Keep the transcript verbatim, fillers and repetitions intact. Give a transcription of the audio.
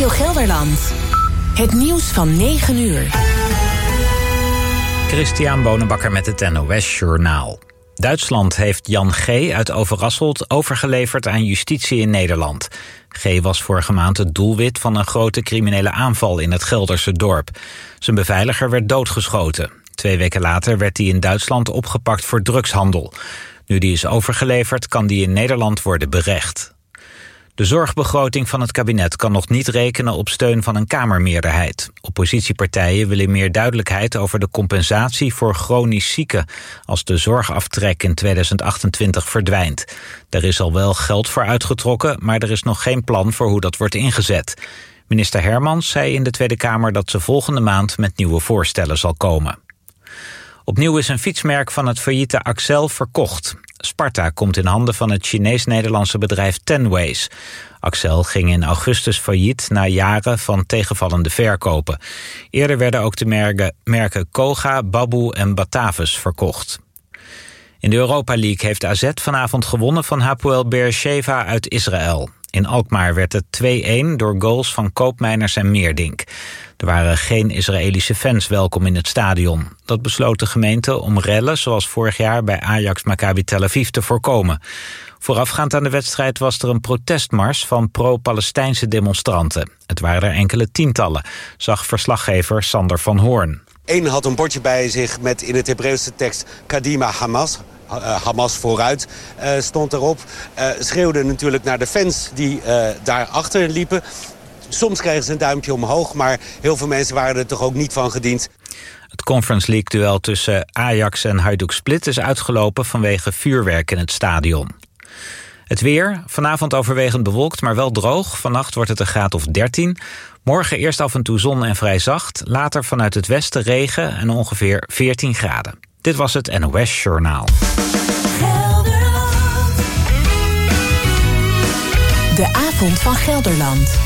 Radio Gelderland. Het nieuws van negen uur. Christian Bonenbakker met het N O S Journaal. Duitsland heeft Jan G. uit Overasselt overgeleverd aan justitie in Nederland. G. was vorige maand het doelwit van een grote criminele aanval in het Gelderse dorp. Zijn beveiliger werd doodgeschoten. Twee weken later werd hij in Duitsland opgepakt voor drugshandel. Nu die is overgeleverd, kan die in Nederland worden berecht. De zorgbegroting van het kabinet kan nog niet rekenen op steun van een Kamermeerderheid. Oppositiepartijen willen meer duidelijkheid over de compensatie voor chronisch zieken als de zorgaftrek in tweeduizend achtentwintig verdwijnt. Er is al wel geld voor uitgetrokken, maar er is nog geen plan voor hoe dat wordt ingezet. Minister Hermans zei in de Tweede Kamer dat ze volgende maand met nieuwe voorstellen zal komen. Opnieuw is een fietsmerk van het failliete Accel verkocht. Sparta komt in handen van het Chinees-Nederlandse bedrijf Tenways. Accel ging in augustus failliet na jaren van tegenvallende verkopen. Eerder werden ook de merken, merken Koga, Baboe en Batavus verkocht. In de Europa League heeft A Z vanavond gewonnen van Hapoel Beersheva uit Israël. In Alkmaar werd het twee-een door goals van Koopmeiners en Meerdink. Er waren geen Israëlische fans welkom in het stadion. Dat besloot de gemeente om rellen zoals vorig jaar bij Ajax Maccabi Tel Aviv te voorkomen. Voorafgaand aan de wedstrijd was er een protestmars van pro-Palestijnse demonstranten. Het waren er enkele tientallen, zag verslaggever Sander van Hoorn. Eén had een bordje bij zich met in het Hebreeuwse tekst Kadima Hamas. Uh, Hamas vooruit uh, stond erop. Uh, schreeuwde natuurlijk naar de fans die uh, daarachter liepen. Soms kregen ze een duimpje omhoog, maar heel veel mensen waren er toch ook niet van gediend. Het Conference League-duel tussen Ajax en Hajduk Split is uitgelopen vanwege vuurwerk in het stadion. Het weer, vanavond overwegend bewolkt, maar wel droog. Vannacht wordt het een graad of dertien. Morgen eerst af en toe zon en vrij zacht. Later vanuit het westen regen en ongeveer veertien graden. Dit was het N O S Journaal. De avond van Gelderland.